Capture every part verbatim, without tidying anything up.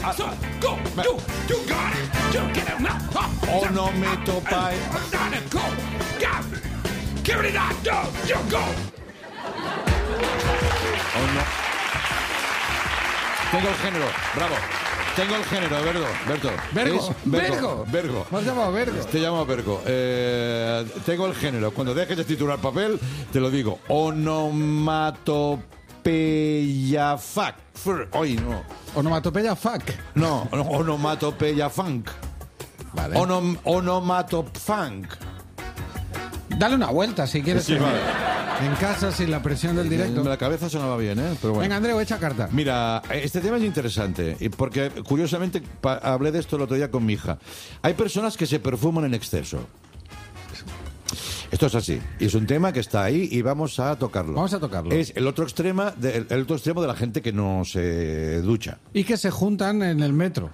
So, go, you, you got it. You get it now. Onomatopai. Go, got it. Give it that dog. You go. Ono... Tengo el género, bravo. Tengo el género, Berto. Berto. Vergo. Es Vergo. Vergo. Me has llamado Vergo. Te llamo Vergo. Eh, tengo el género. Cuando dejes de titular papel, te lo digo. Onomatopeya fuck. Hoy no. Onomatopeya fuck. No, onomatopeya funk. Vale. Onom, onomatopfunk. Dale una vuelta si quieres. Sí, vale. En casa, sin la presión del directo. La cabeza sonaba bien, ¿eh? Pero bueno. Venga, Andreu, echa carta. Mira, este tema es interesante, y porque curiosamente pa- hablé de esto el otro día con mi hija. Hay personas que se perfuman en exceso. Esto es así, y es un tema que está ahí y vamos a tocarlo. Vamos a tocarlo. Es el otro extremo de, el, el otro extremo de la gente que no se ducha. Y que se juntan en el metro.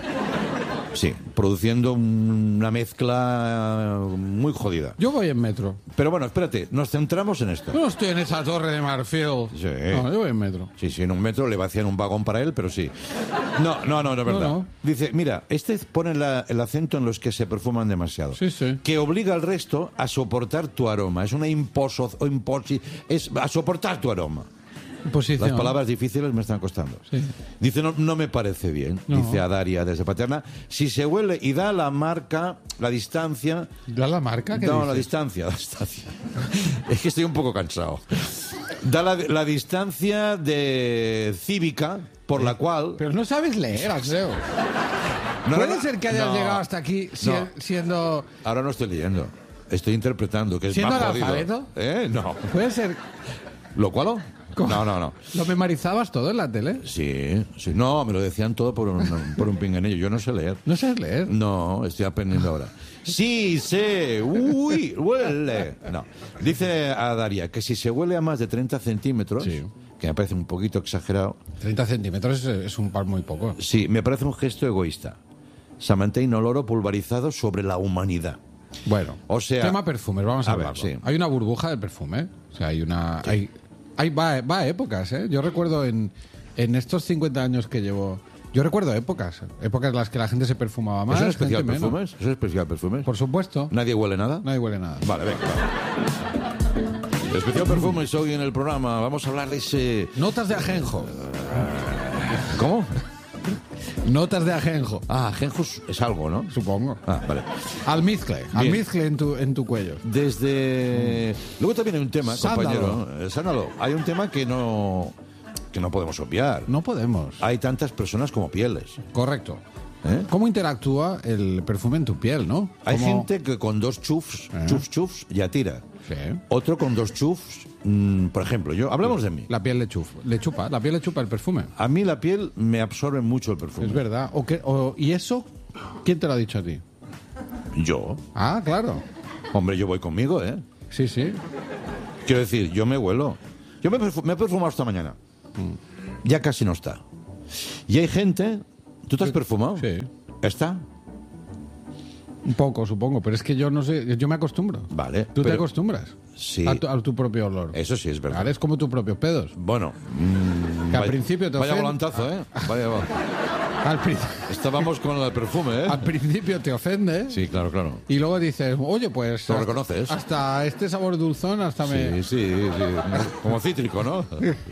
Sí, produciendo una mezcla muy jodida. Yo voy en metro. Pero bueno, espérate, nos centramos en esto. Yo no estoy en esa torre de marfil. Sí. No, yo voy en metro. Sí, sí, en un metro le vacían un vagón para él, pero sí. No, no, no, no es verdad. No, no. Dice, mira, este pone la- el acento en los que se perfuman demasiado. Sí, sí. Que obliga al resto a soportar tu aroma. Es una imposo, o imposi, es a soportar tu aroma. Posición. Las palabras difíciles me están costando. Sí. Dice, no, no me parece bien, No. dice a Daria desde Paterna. Si se huele y da la marca, la distancia... ¿Da la marca? ¿Qué No, dices? la distancia, la distancia. Es que estoy un poco cansado. Da la, la distancia de cívica por la cual... Pero no sabes leer, Axel. No, Puede no, no. ser que hayas No. llegado hasta aquí si- No. siendo... Ahora no estoy leyendo. Estoy interpretando, que es ¿Siendo más jodido. analfabeto? ¿Eh? No. Puede ser... ¿Lo cual? ¿Cómo? No, no, no. ¿Lo memorizabas todo en la tele? Sí, sí. No, me lo decían todo por un, por un pinganillo. Yo no sé leer. No sabes leer. No, estoy aprendiendo ahora. Sí, sé. Uy, huele. No. Dice a Daria que si se huele a más de treinta centímetros, Sí. que me parece un poquito exagerado, treinta centímetros es, es un par muy poco. sí, me parece un gesto egoísta. Se mantiene inoloro pulverizado sobre la humanidad. Bueno, O sea- tema perfumes, vamos a, A ver, hablarlo. sí. Hay una burbuja de perfume. O sea, hay una... Hay, hay, va, va a épocas, ¿eh? Yo recuerdo en, en estos cincuenta años que llevo... Yo recuerdo épocas. Épocas en las que la gente se perfumaba más. ¿Es un especial gente menos. perfumes? ¿Es un especial perfumes? Por supuesto. ¿Nadie huele nada? Nadie huele nada. Vale, venga. Especial perfumes hoy en el programa. Vamos a hablar de ese... Notas de ajenjo. ¿Cómo? Notas de ajenjo. Ah, ajenjo es algo, ¿no? Supongo. Ah, vale. Almizcle. Almizcle en tu, en tu cuello. Desde... Luego también hay un tema, Sándalo. compañero. Eh, Sándalo. Hay un tema que no... que no podemos obviar. No podemos. Hay tantas personas como pieles. Correcto. ¿eh? ¿Cómo interactúa el perfume en tu piel, no? Hay ¿Cómo- gente que con dos chufs, ¿Eh? chufs, chufs, ya tira. Sí. Otro con dos chufs, mm, por ejemplo, yo hablamos de mí. La piel le chupa, le chupa, la piel le chupa el perfume. A mí la piel me absorbe mucho el perfume. Es verdad. O que, o- ¿Y eso quién te lo ha dicho a ti? Yo, Ah, claro. hombre, yo voy conmigo, ¿eh? Sí, sí. Quiero decir, yo me huelo. Yo me, perfu- me he perfumado esta mañana. Mm. Ya casi no está. Y hay gente... ¿Tú te has perfumado? Sí. ¿Está? Un poco, supongo, pero es que yo no sé, yo me acostumbro. Vale. ¿Tú te pero- acostumbras? Sí. A tu, a tu propio olor. Eso sí es verdad. Ahora es como tus propios pedos. Bueno. mm, Que al vaya- principio te Vaya ofende. volantazo, ¿eh? Vaya, va. Al, pri- Estábamos con el perfume, ¿eh? al principio te ofende. Sí, claro, claro. Y luego dices, oye, pues... Lo hasta- reconoces. Hasta este sabor dulzón, hasta me... Sí, sí, sí. Como cítrico, ¿no?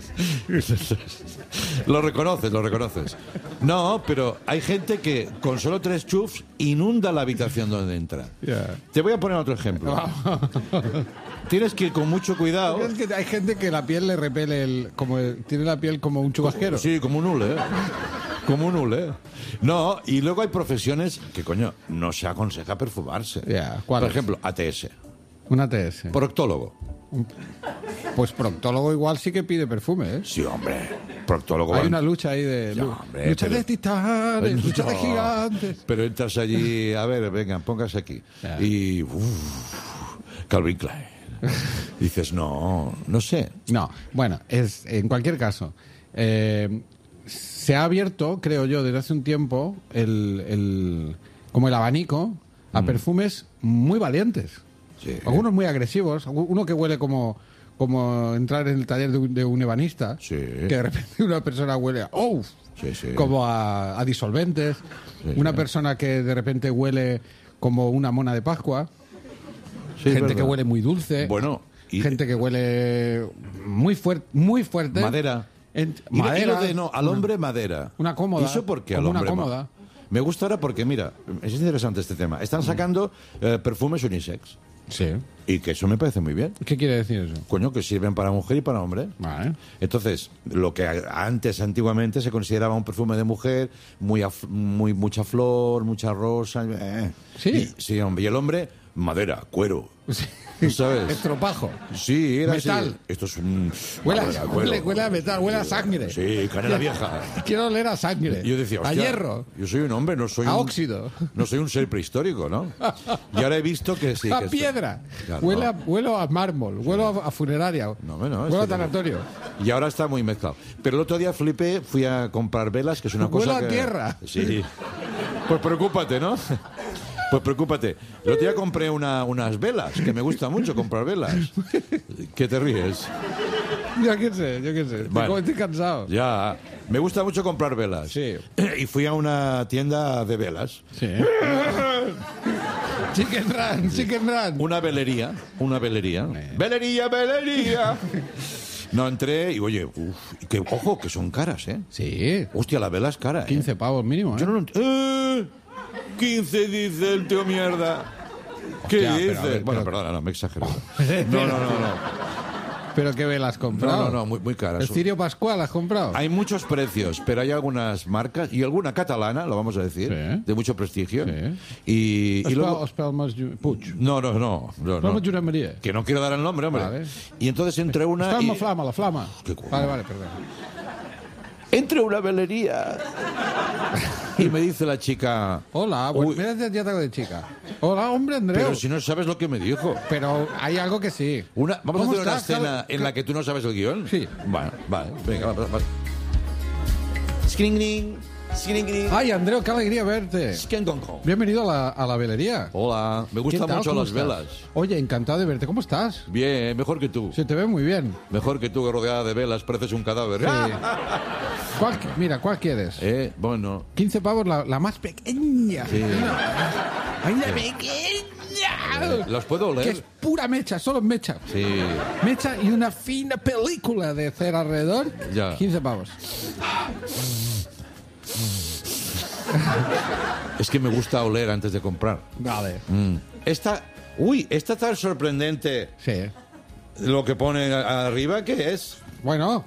Lo reconoces, lo reconoces. No, pero hay gente que con solo tres chufs inunda la habitación donde entra. Ya. Te voy a poner otro ejemplo. Tienes que ir con mucho cuidado. Es que hay gente que la piel le repele el... Como el- tiene la piel como un chubasquero. Sí, como un hule, ¿eh? Como un hule. No, y luego hay profesiones que, coño, no se aconseja perfumarse. Ya, ¿cuál Por es? ejemplo, A T S. Una T S. Proctólogo. Pues proctólogo igual sí que pide perfume, ¿eh? Sí, hombre. Proctólogo. Hay va- una lucha ahí de... Ya, lu- hombre, lucha pero- de titanes, lucha de No, gigantes. Pero entras allí, a ver, venga, póngase aquí. Ya. Y. Uf, Calvin Klein. Dices, no, no sé. No, bueno, es en cualquier caso. eh, se ha abierto, creo yo, desde hace un tiempo, el, el- como el abanico a perfumes muy valientes. Sí. Algunos muy agresivos. Uno que huele como, como entrar en el taller de un, de un ebanista. Sí. Que de repente una persona huele a... ¡Oh! Sí, sí. como a, a disolventes. Sí, una sí. persona que de repente huele como una mona de Pascua. Sí, es gente verdad. que huele muy dulce. Bueno, y- gente que huele muy fuerte, muy fuerte. Madera. En- Y- y madera. lo de no, al hombre madera. Una cómoda, ¿Y eso por qué al como una hombre ma- cómoda. Me gusta ahora porque, mira, es interesante este tema. Están sacando eh, perfumes unisex. Sí. Y que eso me parece muy bien. ¿Qué quiere decir eso? Coño, que sirven para mujer y para hombre. Vale. Entonces, lo que a- antes, antiguamente, se consideraba un perfume de mujer, muy, af- muy mucha flor, mucha rosa. eh. Sí. Y- sí, hombre. Y el hombre, madera, cuero. Sí. ¿Sabes? Estropajo. Sí, era así. Metal. Esto es un... Huele, a- madera, cuero. huele, huele a metal, huele a sangre. Sí, canela vieja. Quiero oler a sangre. Y yo decía, a hostia, hierro. yo soy un hombre, no soy A un... óxido. No soy un ser prehistórico, ¿no? Y ahora he visto que sí. a que esto- piedra. Claro. Huele a, huelo a mármol. Huelo a, a funeraria. No, bueno, huelo a esto- tanatorio. Y ahora está muy mezclado. Pero el otro día flipé, fui a comprar velas, que es una Huelo cosa a que... tierra. Sí. Pues preocúpate, ¿no? Pues preocúpate. El otro día compré una, unas velas, que me gusta mucho comprar velas. ¿Qué te ríes? Yo qué sé, yo qué sé. Estoy, Vale. como estoy cansado. Ya. Me gusta mucho comprar velas. Sí. Y fui a una tienda de velas. Sí. Chicken Run, Chicken Run. Una velería, una velería. ¡Velería, velería! No, entré y, oye, uf, y que, ojo, que son caras, ¿eh? Sí. Hostia, la vela es cara, ¿eh? quince pavos mínimo, ¿eh? Yo no lo ent- ¡Eh! quince dice el tío mierda. ¿Qué Hostia, pero, dice? a ver, Bueno, pero- perdona, no, me he exagerado. No, no, no, no. ¿Pero qué velas has comprado? No, no, no, muy, muy caras. ¿El Cirio Pascual has comprado? Hay muchos precios, pero hay algunas marcas, y alguna catalana, lo vamos a decir, Sí. de mucho prestigio. Sí. Y, y Espel, luego... Espel Mas Ju- Puig. No, no, no. no, Espel no. Mas Josep Maria. Que no quiero dar el nombre, hombre. Vale. Y entonces entré una... Espel y- la flama, la flama. Qué coño. Vale, vale, perdón. Entre una velería. Y me dice la chica... Hola, bueno, Uy, mira, ya te hago de chica. Hola, hombre, Andreu. pero si no sabes lo que me dijo. Pero hay algo que sí. Una, vamos a ¿Cómo hacer una estás? escena en la que tú no sabes el guión. Sí. Bueno, vale. Venga, va, va, va. Skring, skring, Ay, Andreu, qué alegría verte. skring. Bienvenido a la, a la velería. Hola, me ¿Qué gustan tal? mucho ¿Cómo las estás? velas. Oye, encantado de verte. ¿Cómo estás? Bien, mejor que tú. Se te ve muy bien. Mejor que tú, que rodeada de velas, pareces un cadáver. Sí. ¿Cuál, mira, ¿cuál quieres? Eh, bueno, quince pavos, la, la más pequeña. Sí. ¡Ay, la pequeña! ¿los puedo oler? Que es pura mecha, solo mecha. Sí. Mecha y una fina película de cera alrededor. Ya. quince pavos. Es que me gusta oler antes de comprar. Vale. Mm. Esta... Uy, esta tan sorprendente Sí. lo que pone a- arriba, ¿qué es? Bueno,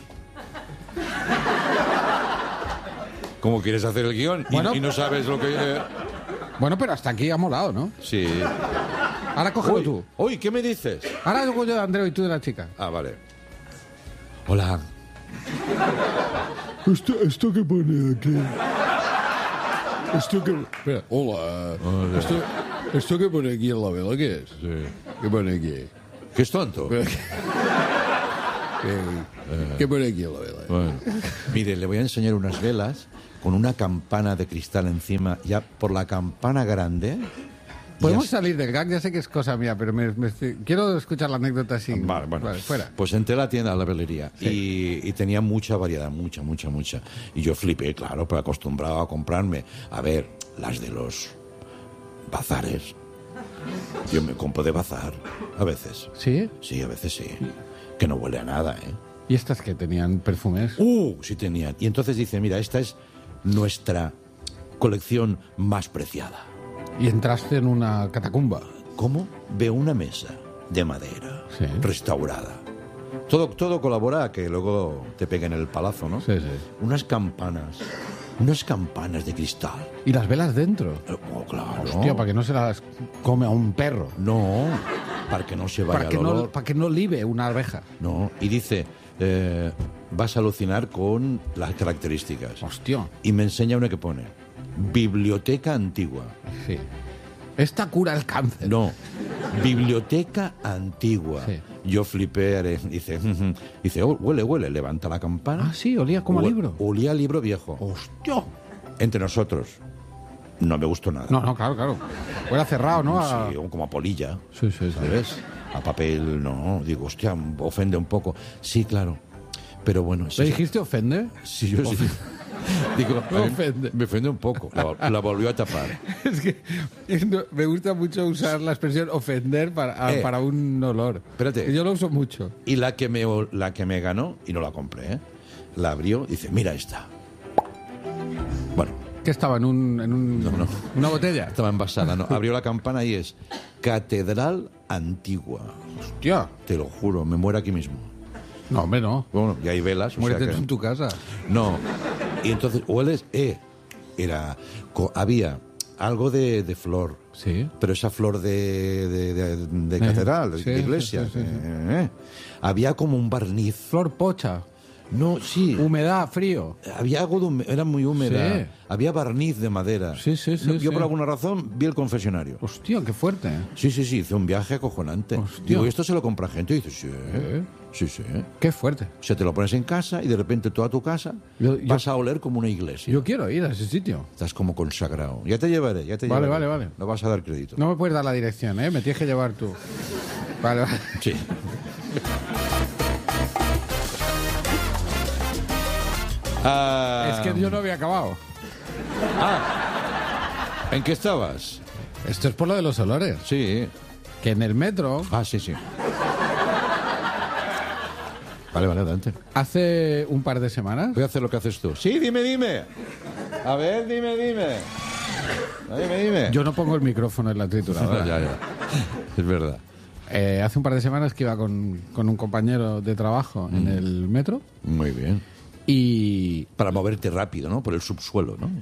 ¿Cómo quieres hacer el guión? Y- Bueno. y, no sabes lo que... eh, bueno, pero hasta aquí ha molado, ¿no? Sí. Ahora cógelo Uy, tú. uy, ¿qué me dices? Ahora hago yo de Andreu y tú de la chica. Ah, vale. Hola. ¿Esto, esto que pone aquí? Esto que... Espera, hola. Esto, esto que pone aquí en la vela, ¿qué es? Sí. ¿Qué pone aquí? ¿Qué es tonto? ¿Qué, qué pone aquí en la vela? Bueno. Mire, le voy a enseñar unas velas con una campana de cristal encima, ya por la campana grande. Podemos ya- salir del gag, ya sé que es cosa mía, pero me, me estoy- quiero escuchar la anécdota así. Vale, bueno. fuera. Pues entré a la tienda, a la velería, y, y tenía mucha variedad, mucha, mucha, mucha. Y yo flipé, claro, pero acostumbrado a comprarme. A ver, las de los bazares. Yo me compro de bazar, a veces. ¿Sí? Sí, a veces sí. Que no huele a nada, ¿eh? ¿Y estas que tenían perfumes? ¡Uh! Sí tenían. Y entonces dice, mira, esta es nuestra colección más preciada. Y entraste en una catacumba. ¿Cómo? Veo una mesa de madera, Sí. restaurada. Todo, todo colabora a que luego te peguen el palazo, ¿no? Sí, sí. Unas campanas, unas campanas de cristal. ¿Y las velas dentro? Eh, Oh, claro. Hostia, para que no se las come a un perro. No, para que no se vaya Para que, el no, olor. para que no libe una abeja. No, y dice, eh, vas a alucinar con las características. Hostia. Y me enseña una que pone, biblioteca antigua. Sí. Esta cura el cáncer. No, biblioteca antigua. Sí. Yo flipé, haré- dice, dice, oh, huele, huele, levanta la campana. Ah, sí, olía como a Hue- libro. Olía a libro viejo. Hostia. Entre nosotros. No me gustó nada. No, no, claro, claro. Huele cerrado, ¿no? A- Sí, como a polilla. Sí, sí, sí. ¿Sabes? A papel, no. Digo, hostia, ofende un poco. Sí, claro. Pero bueno, ¿Le sí, dijiste ofende? sí, yo sí. Digo, Me a mí ofende. me ofende un poco. La, la volvió a tapar. Es que es no- me gusta mucho usar la expresión ofender para, a- Eh, para un olor. espérate. Yo lo uso mucho. Y la que me, la que me ganó, y no la compré, ¿eh? La abrió y dice, mira esta. Bueno, ¿Qué estaba en, un, en un- No, no. una botella? estaba envasada, ¿no? Abrió la campana y es Catedral Antigua. Hostia. Te lo juro, me muero aquí mismo. No, hombre, no. Bueno, y hay velas. o Muérete sea tú que- en tu casa. No. Y entonces, hueles, eh, era, co- había algo de, de flor. Sí. Pero esa flor de, de, de- de catedral, sí, de iglesia. sí, sí, sí. eh, eh. Había como un barniz. Flor pocha. No, sí. Humedad, frío. Había algo de hume- era muy húmeda. Sí. Había barniz de madera. Sí, sí, sí, No, yo sí. por alguna razón vi el confesionario. Hostia, qué fuerte. Sí, sí, sí, hice un viaje acojonante. Hostia. Digo, ¿y esto se lo compra gente? Y dice, sí, ¿Eh? sí, sí. Qué fuerte. O sea, te lo pones en casa y de repente toda tu casa Yo- yo- vas a oler como una iglesia. Yo quiero ir a ese sitio. Estás como consagrado. Ya te llevaré, ya te Vale, llevaré. vale, vale. No vas a dar crédito. No me puedes dar la dirección, ¿eh? Me tienes que llevar tú. Vale, vale. Sí. Ah, Es que yo no había acabado. ¿En qué estabas? Esto es por lo de los olores. Sí. Que en el metro, Ah, sí, sí. Vale, vale, adelante. hace un par de semanas, Voy a hacer lo que haces tú. Sí, dime, dime. A ver, dime, dime. Dime, dime. yo no pongo el micrófono en la trituradora. ya, ya. Es verdad. Eh, hace un par de semanas que iba con, con un compañero de trabajo en el metro Muy bien. y Para moverte rápido, ¿no? Por el subsuelo, ¿no?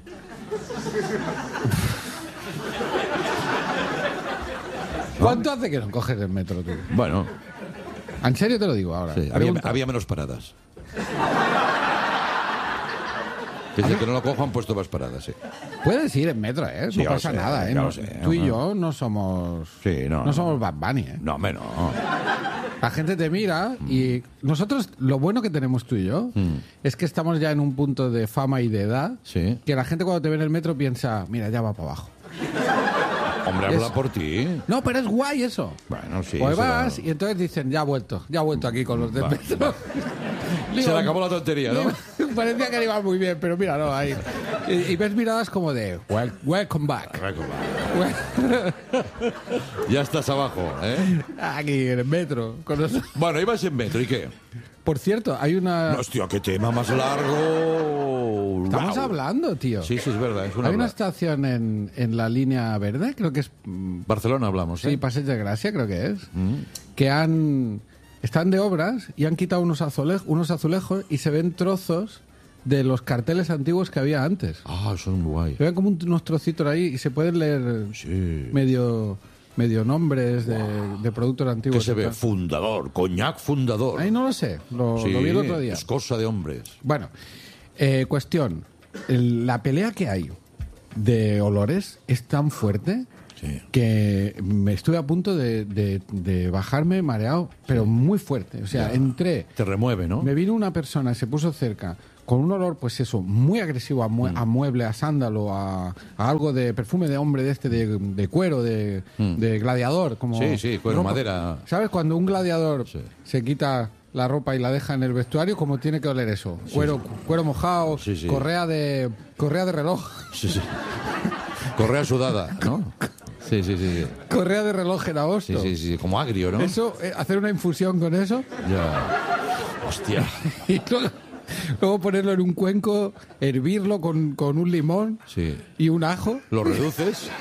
¿cuánto hace que no coges el metro tú? Bueno, En serio te lo digo ahora. sí, había, Pregunta. había menos paradas. Desde que no lo cojo han puesto más paradas, sí. Puedes ir en metro, ¿eh? Sí, no ya lo pasa sé, nada, ¿eh? ya No- lo sé, tú y no. yo no somos... Sí, no, no no. somos Bad Bunny, ¿eh? No, hombre, no. La gente te mira y nosotros, lo bueno que tenemos tú y yo, es que estamos ya en un punto de fama y de edad, Sí. que la gente cuando te ve en el metro piensa, mira, ya va para abajo. Hombre, habla Es- por ti. No, pero es guay eso. Bueno, sí. Pues se la- vas y entonces dicen, ya ha vuelto, ya ha vuelto aquí con los del Va, metro. Se le acabó la tontería, ¿no? Digo, parecía que le iba muy bien, pero mira, no, ahí. Y, y ves miradas como de, "Wel- welcome back. Ya estás abajo, ¿eh? Aquí en el metro. Con los- Bueno, ibas en metro, ¿y qué? Por cierto, hay una... Hostia, qué tema más largo. Estamos Guau. hablando, tío. Sí, sí, es verdad. Es una Hay una bla- estación en, en la línea verde, creo que es... mm, Barcelona hablamos, ¿eh? Sí, Passeig de Gracia, creo que es. Que han... Están de obras y han quitado unos, azulejos, unos azulejos y se ven trozos de los carteles antiguos que había antes. Ah, son guay. Se ven como un- unos trocitos ahí y se pueden leer Sí. medio, medio nombres de, de productos ¿Qué antiguos. se y ve? tal. Fundador, coñac fundador. Ahí no lo sé, lo, Sí, lo vi el otro día. es cosa de hombres. Bueno, eh, cuestión. El- la pelea que hay de olores es tan fuerte Sí. que me estuve a punto de, de- de bajarme mareado, pero muy fuerte. O sea, entré, Te remueve, ¿no? me vino una persona, se puso cerca, con un olor, pues eso, muy agresivo a, Mm. mue- a mueble, a sándalo, a, a algo de perfume de hombre de este, de, de cuero, de, de gladiador. Como Mm. Sí, sí, cuero, ropa. madera. ¿Sabes? Cuando un gladiador Sí. se quita la ropa y la deja en el vestuario, ¿cómo tiene que oler eso? Cuero, cuero mojado, Sí, sí. correa de correa de reloj, Sí, sí. Correa sudada, ¿no? Sí, sí, sí. Sí, correa de reloj en agosto. sí, sí, sí. Como agrio, ¿no? Eso, eh, hacer una infusión con eso Ya. Hostia. y luego, luego ponerlo en un cuenco, hervirlo con, con un limón Sí. y un ajo Lo reduces.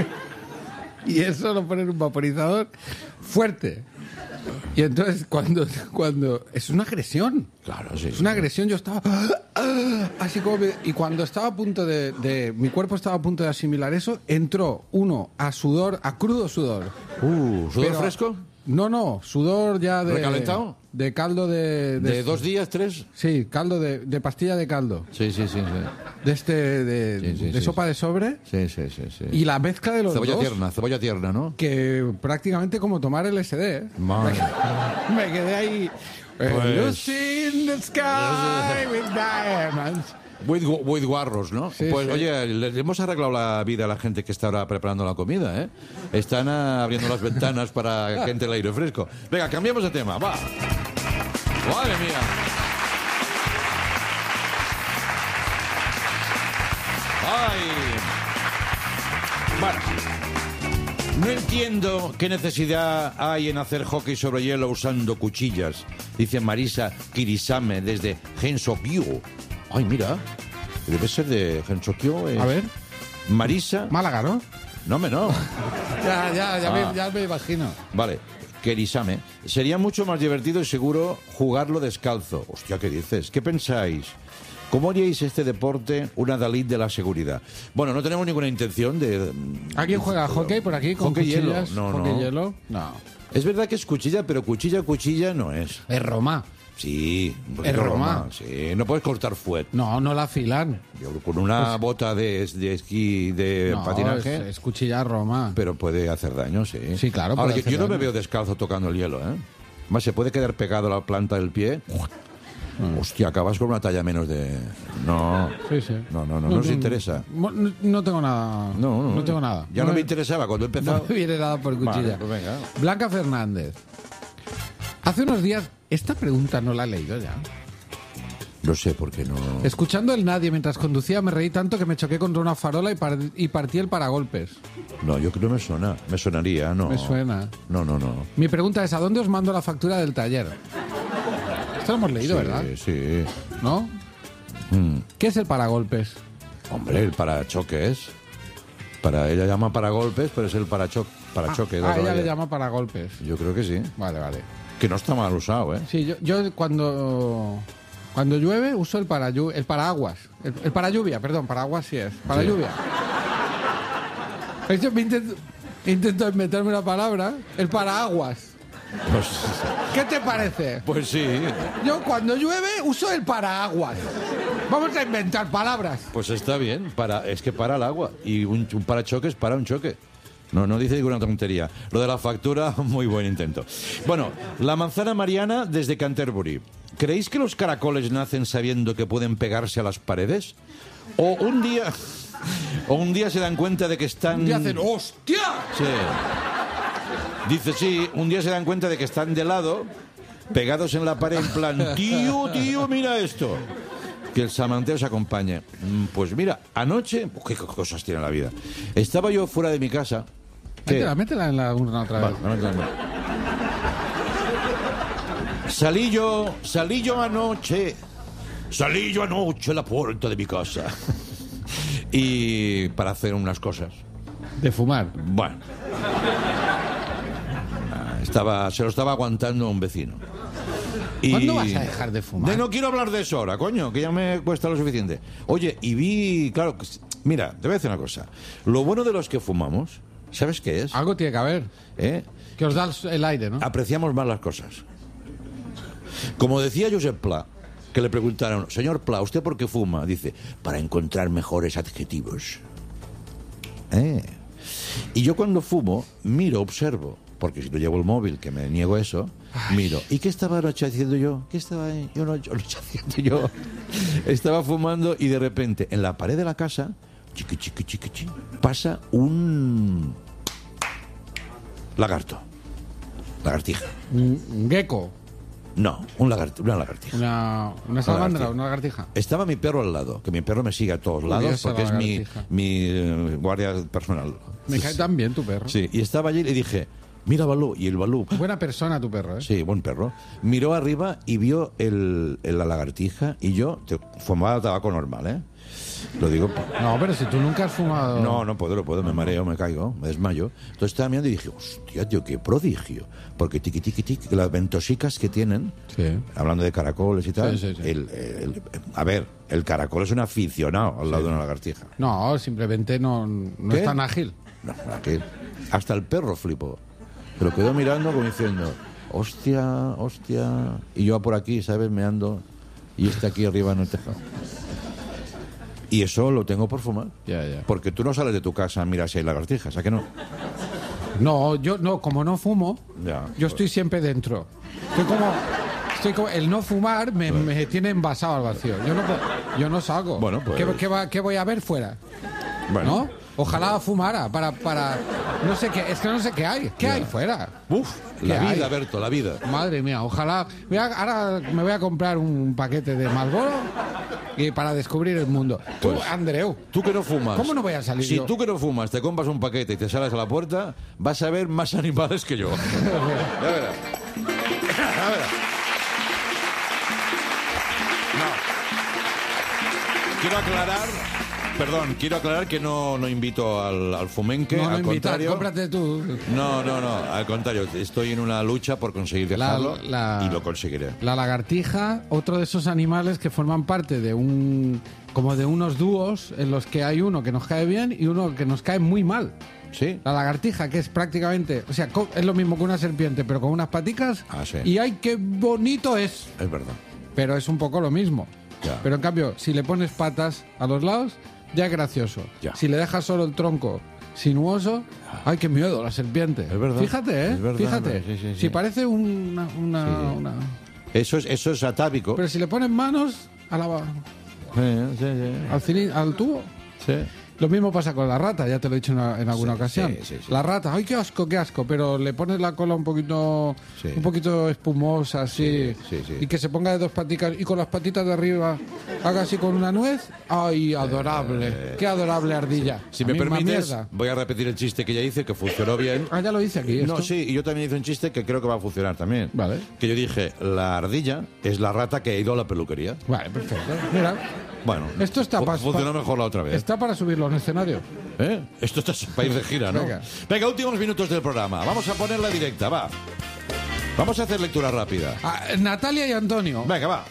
y eso lo poner en un vaporizador fuerte. Y entonces cuando, cuando es una agresión. Claro, sí. Es una agresión, yo estaba así como me- y cuando estaba a punto de, de mi cuerpo estaba a punto de asimilar eso, entró uno a sudor, a crudo sudor. Uh, ¿sudor Pero- fresco? No, no, sudor ya de ¿Recalentado? de caldo de, ¿De dos días, tres? Sí, caldo de, de pastilla de caldo. Sí, sí, sí. Sí, De este de, Sí, sí, de sí, sopa sí. de sobre sí, sí. sí, sí. y la mezcla de los Cebolla dos tierna, cebolla tierna, ¿no? que prácticamente como tomar L S D. ¿eh? Madre. Me quedé ahí. Pues- Lucy in the sky with diamonds. With, gu- with guarros, ¿no? Sí, pues sí. oye, le hemos arreglado la vida a la gente que está ahora preparando la comida, ¿eh? Están ah, abriendo las ventanas para que entre el aire fresco. Venga, cambiamos de tema, va. Madre mía. Bueno, no entiendo qué necesidad hay en hacer hockey sobre hielo usando cuchillas, dice Marisa Kirisame desde Gensokyo. Ay, mira, debe ser de Gensokyo. Eh. A ver. Marisa. Málaga, ¿no? No, me no. ya, ya, ya, Ah. me, ya me imagino. Vale, Kirisame. Sería mucho más divertido y seguro jugarlo descalzo. Hostia, ¿qué dices? ¿Qué pensáis? ¿Cómo haríais este deporte una Dalit de la seguridad? Bueno, no tenemos ninguna intención de... ¿Alguien juega hockey por aquí con Hockey hielo. cuchillas? No, ¿Hockey no. hielo? No. Es verdad que es cuchilla, pero cuchilla, cuchilla no es. Es Roma. Sí, un poquito Es Roma. Sí, no puedes cortar fuet. No, no la afilan. Yo, con una bota de, de esquí, de No, patinaje, es, es cuchilla Roma. pero puede hacer daño, sí. Sí, claro, Ahora, puede yo, hacer yo no me daño. veo descalzo tocando el hielo, ¿eh? Más se puede quedar pegado a la planta del pie. Hostia, acabas con una talla menos de... No, Sí, sí. no, no, no, no nos interesa. No, no- no tengo nada. No, no, no tengo nada. Ya no, me interesaba cuando he No empezado. me viene nada por cuchilla. Vale, pues venga. Blanca Fernández. Hace unos días, esta pregunta no la he leído ya. No sé por qué no... Escuchando el nadie mientras conducía, me reí tanto que me choqué contra una farola y, par- y partí el paragolpes. No, yo creo que no me suena. Me sonaría, no. Me suena. No, no, no. Mi pregunta es: ¿a dónde os mando la factura del taller? Esto lo hemos leído, Sí, ¿verdad? sí. ¿No? Mm. ¿Qué es el paragolpes? Hombre, el parachoques. Para ella llama paragolpes, pero es el paracho parachoque. de Ah, otra ella le manera. llama paragolpes. Yo creo que sí. Vale, vale. Que no está mal usado, ¿eh? Sí, yo, yo cuando cuando llueve uso el para el paraguas, el, el para lluvia, perdón, paraguas sí es, para Sí. lluvia. Es que me intento, intento inventarme una palabra, el paraguas. Pues, ¿Qué te parece? pues sí. Yo cuando llueve uso el paraguas. Vamos a inventar palabras. Pues está bien. Para, es que para el agua. Y un, un parachoques para un choque. No, no dice ninguna tontería. Lo de la factura, muy buen intento. Bueno, la manzana Mariana desde Canterbury. ¿Creéis que los caracoles nacen sabiendo que pueden pegarse a las paredes? O un día... O un día se dan cuenta de que están... Y hacen ¡hostia! Sí. Dice, sí, un día se dan cuenta de que están de lado, pegados en la pared, en plan, tío, tío, mira esto. Que el samanteo se acompañe. Mm, Pues mira, anoche... ¿Qué cosas tiene la vida? Estaba yo fuera de mi casa... ¿Qué? Métela, métela en la urna otra vez. Vale, vale, vale. Salí yo, salí yo anoche, salí yo anoche a la puerta de mi casa. Y para hacer unas cosas. De fumar. Bueno. Ah, Estaba, se lo estaba aguantando un vecino. Y... ¿Cuándo vas a dejar de fumar? De no quiero hablar de eso ahora, coño, que ya me cuesta lo suficiente. Oye, y vi, claro, que- mira, te voy a decir una cosa. Lo bueno de los que fumamos, ¿sabes qué es? Algo tiene que haber. ¿Eh? Que os da el- el aire, ¿no? Apreciamos más las cosas. Como decía Josep Pla, que le preguntaron, señor Pla, ¿usted por qué fuma? Dice, para encontrar mejores adjetivos. ¿Eh? Y yo cuando fumo, miro, observo, porque si no llevo el móvil, que me niego a eso, miro. ¿Y qué estaba anoche haciendo yo? ¿Qué estaba yo no- yo anoche haciendo yo? Estaba fumando y de repente, en la pared de la casa, chiqui, chiqui, chiqui, chiqui, pasa un lagarto. Lagartija. Un un gecko. No, un lagart- una lagartija. Una, una salamandra, lagartija. una lagartija. Estaba mi perro al lado, que mi perro me sigue a todos lados Curiosa porque la es mi, lagartija. mi eh, guardia personal. Me cae tan bien tu perro. Sí, y estaba allí y le dije, mira Balú, y el Balú, Buena persona tu perro, ¿eh? sí, buen perro, miró arriba y vio el, el- la lagartija y yo te, fumaba tabaco normal, ¿eh? Lo digo... No, pero si tú nunca has fumado... No, no puedo, no puedo, me mareo, me caigo, me desmayo. Entonces estaba mirando y dije, hostia, tío, qué prodigio. Porque tiqui, tiqui, tiqui, las ventosicas que tienen, Sí. hablando de caracoles y tal, Sí, sí, sí. el- el- a ver, el caracol es un aficionado al lado de una lagartija. No, simplemente no, no ¿Qué? es tan ágil. No, que hasta el perro flipó. Pero quedó mirando como diciendo, hostia, hostia. Y yo por aquí, ¿sabes? Me ando. Y este aquí arriba en el tejado. Y eso lo tengo por fumar. Ya, ya. Porque tú no sales de tu casa, mira si hay lagartijas, ¿a que no? No, yo no, como no fumo, Ya. yo estoy siempre dentro. Estoy como, estoy como el no fumar me, me tiene envasado al vacío. Yo no, puedo- yo no salgo. Bueno, pues- ¿Qué, qué va- qué voy a ver fuera? Bueno, ¿No? Ojalá fumara para, para... No sé qué... Es que no sé qué hay. ¿Qué Ya. hay fuera? Uf, ¿Qué la vida, hay? Berto, la vida. Madre mía, ojalá... Voy a- ahora me voy a comprar un paquete de Marlboro y para descubrir el mundo. Tú, Pues, Andreu, Tú que no fumas. ¿Cómo no voy a salir Si yo? tú que no fumas te compras un paquete y te sales a la puerta, vas a ver más animales que yo. Ya verás. Ya verás. No. Quiero aclarar, perdón, quiero aclarar que no, no invito al, al fumenque, no, no al invitas, contrario. cómprate tú. No, no, no, al contrario, estoy en una lucha por conseguir dejarlo La- la- y lo conseguiré. La lagartija, otro de esos animales que forman parte de un... como de unos dúos en los que hay uno que nos cae bien y uno que nos cae muy mal. ¿Sí? La lagartija, que es prácticamente... O sea, co- es lo mismo que una serpiente, pero con unas paticas. Ah, sí. Y ¡ay, qué bonito es! Es verdad. Pero es un poco lo mismo. Ya. Pero en cambio, si le pones patas a los lados, ya es gracioso. Ya. Si le dejas solo el tronco sinuoso, ¡ay, qué miedo, la serpiente! Es verdad. Fíjate, ¿eh? Es verdad, Fíjate. sí, sí, sí. Si parece una... una, Sí. una- Eso es, eso es atávico. Pero si le pones manos a la, Sí, sí, sí. al, cilin- al tubo... Sí. Lo mismo pasa con la rata, ya te lo he dicho en, en alguna Sí, ocasión. sí, sí, sí. La rata, ¡ay, qué asco, qué asco! Pero le pones la cola un poquito Sí. un poquito espumosa, así, Sí, sí, sí. y que se ponga de dos paticas y con las patitas de arriba haga así con una nuez. ¡Ay, adorable! ¡Qué adorable ardilla! Eh, Si La me misma permites, mierda. voy a repetir el chiste que ya hice, que funcionó bien. Ah, ya lo hice aquí. No, esto. sí, y yo también hice un chiste que creo que va a funcionar también. Vale. Que yo dije, la ardilla es la rata que ha ido a la peluquería. Vale, perfecto. Mira, Bueno, esto está fu- pa- funcionó pa- mejor la otra vez. está para subirlo en escenario. ¿Eh? Esto está para ir de gira, ¿no? Venga. Venga, últimos minutos del programa. Vamos a ponerla directa, va. Vamos a hacer lectura rápida. Ah, Natalia y Antonio, Venga, va.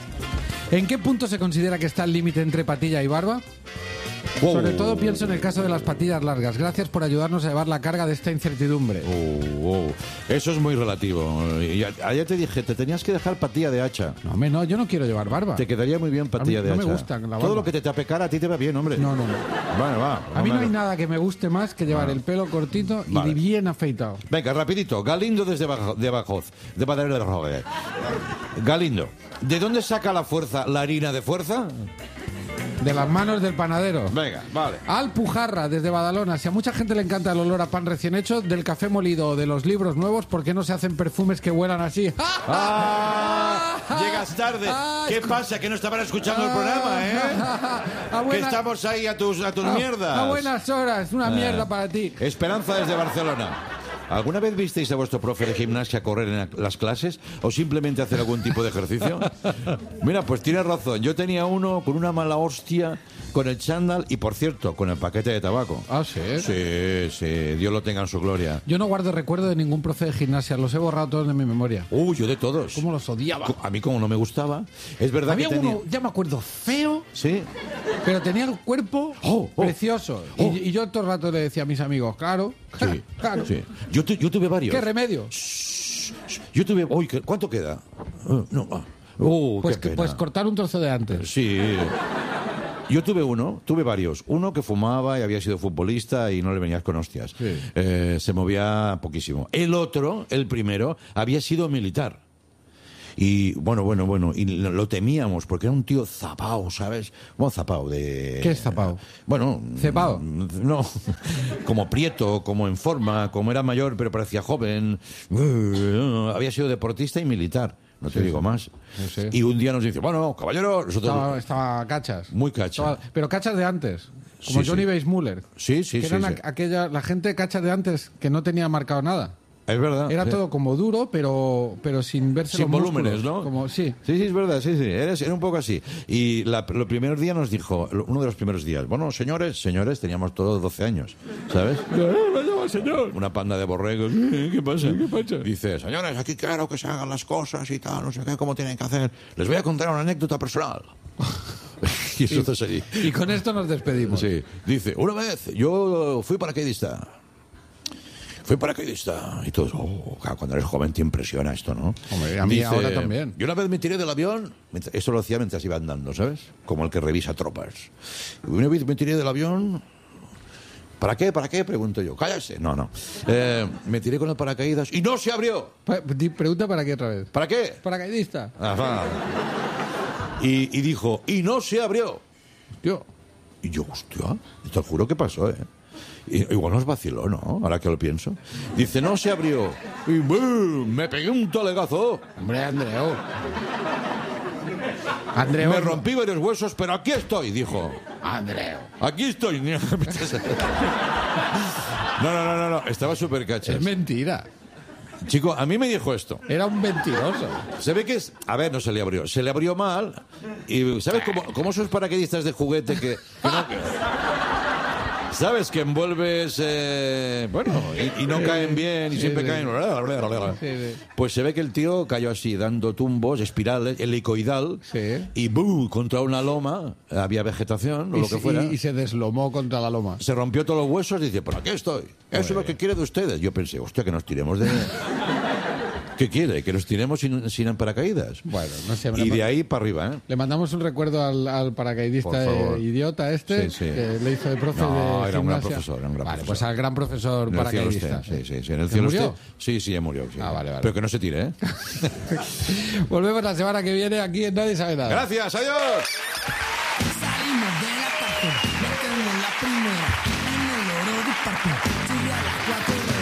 ¿en qué punto se considera que está el límite entre patilla y barba? Wow. Sobre todo pienso en el caso de las patillas largas. Gracias por ayudarnos a llevar la carga de esta incertidumbre. Oh, wow. Eso es muy relativo. Y a- ayer te dije, te tenías que dejar patilla de hacha. No, hombre, no, yo no quiero llevar barba. Te quedaría muy bien patilla A mí de no hacha. me gusta la Todo barba. lo que te tape cara a ti te va bien, hombre. No, no, no. Bueno, va. A mí no hay vamos. nada que me guste más que llevar el pelo cortito y Vale. bien afeitado. Venga, rapidito. Galindo desde Bajo- de Badajoz. De Badajoz. Galindo, ¿de dónde saca la fuerza la harina de fuerza? De las manos del panadero. Venga, vale. Alpujarra, desde Badalona. Si a mucha gente le encanta el olor a pan recién hecho, del café molido o de los libros nuevos, ¿por qué no se hacen perfumes que huelan así? ¡Ah! Llegas tarde. Ah, ¿Qué escu- pasa? Que no estaban escuchando el programa, ¿eh? A Que buena- estamos ahí a tus, a tus a- mierdas. A buenas horas, una Ah. mierda para ti. Esperanza desde Barcelona. ¿Alguna vez visteis a vuestro profe de gimnasia correr en las clases o simplemente hacer algún tipo de ejercicio? Mira, pues tienes razón. Yo tenía uno con una mala hostia, con el chándal y, por cierto, con el paquete de tabaco. Ah, sí. Sí, sí, Dios lo tenga en su gloria. Yo no guardo recuerdo de ningún profe de gimnasia, los he borrado todos de mi memoria. Uy, yo de todos. ¿Cómo los odiaba? A mí como no me gustaba, es verdad Había que tenía... uno, ya me acuerdo, feo, Sí, pero tenía el cuerpo Oh, oh. precioso. Y- Oh. Y, yo todo el rato le decía a mis amigos, claro, sí, claro. sí. Yo, tu- yo tuve varios. ¿Qué remedio? Yo tuve... Uy, ¿qué- ¿cuánto queda? Ah, no, ah. Uh, Pues, qué que- pena. pues cortar un trozo de antes. Sí. Yo tuve uno, tuve varios. Uno que fumaba y había sido futbolista y no le venías con hostias. Sí. Eh, se movía poquísimo. El otro, el primero, había sido militar. Y bueno, bueno, bueno, y lo, lo temíamos porque era un tío zapao, ¿sabes? Bueno, zapao de... ¿Qué es zapao? Bueno... ¿Cepao? No, como prieto, como en forma, como era mayor pero parecía joven. Uh, había sido deportista y militar, no te Sí, digo sí. más. Sí, sí. Y un día nos dice, bueno, caballero, nosotros... Estaba, estaba cachas. Muy cacha. Estaba- pero cachas de antes. Como Sí, Johnny sí. Weissmuller. Sí, sí, que sí, eran sí. a- aquella, la gente cacha de antes que no tenía marcado nada. Es verdad. Era sí. todo como duro, pero, pero sin verse Sin los volúmenes, músculos. ¿no? Como, sí. Sí, sí, es verdad, sí, sí. Era, era un poco así. Y la, los primeros días nos dijo, uno de los primeros días, bueno, señores, señores, teníamos todos doce años, ¿sabes? señor! Una panda de borregos. ¿Eh? ¿Qué pasa? ¿Qué pasa? Dice, señores, aquí quiero que se hagan las cosas y tal, no sé qué, cómo tienen que hacer. Les voy a contar una anécdota personal. Y eso es así. Y con esto nos despedimos. Sí. Dice, una vez yo fui paracaidista. Fui paracaidista. Y todos, oh, claro, cuando eres joven te impresiona esto, ¿no? Hombre, a mí ahora también. Yo una vez me tiré del avión, mientras- eso lo hacía mientras iba andando, ¿sabes? Como el que revisa tropas. Y una vez me tiré del avión. ¿Para qué? ¿Para qué? Pregunto yo. Cállate. No, no. Eh, me tiré con el paracaídas y no se abrió. Pa- di- Pregunta para qué otra vez. ¿Para qué? Paracaidista. Ajá. Y, y dijo, y no se abrió. Yo. Y yo, hostia, te juro que pasó, ¿eh? Y, igual nos vaciló, ¿no? Ahora que lo pienso. Dice, no se abrió. Y ¡bum! Me pegué un talegazo. Hombre, Andreu. Andreu. Me rompí varios huesos, pero aquí estoy, dijo. Andreu. Aquí estoy. No, no, no, no, no. Estaba súper cachas. Es mentira. Chico, a mí me dijo esto. Era un mentiroso. Se ve que es... A ver, no se le abrió. Se le abrió mal. Y ¿sabes cómo, cómo esos paracaidistas de juguete que... que no, que- ¿Sabes? Que envuelves... eh, bueno, y, y no caen bien y Sí, siempre sí. caen... Sí, sí. Pues se ve que el tío cayó así, dando tumbos, espirales, helicoidal. Sí. Y ¡bum! Contra una loma. Había vegetación o Y, lo que se- fuera. y- y se deslomó contra la loma. Se rompió todos los huesos y dice, por aquí estoy. Eso es lo que quiere de ustedes. Yo pensé, hostia, que nos tiremos de... ¿Qué quiere? ¿Que nos tiremos sin, sin paracaídas? Bueno, no sé. Y de ahí para arriba, ¿eh? Le mandamos un recuerdo al, al paracaidista Por favor. eh, idiota este, Sí, sí. que le hizo de profe No, de era un gran gimnasia. profesor, era un gran Vale, profesor. pues al gran profesor En el cielo paracaidista. esté, sí, sí, sí. En el ¿Que cielo murió? esté. Sí, sí, ya murió. sí. Ah, vale, vale. Pero que no se tire, ¿eh? Volvemos la semana que viene aquí en Nadie Sabe Nada. Gracias, adiós. Salimos de la cárcel, metemos la primera en el oro de parque. Sube a las cuatro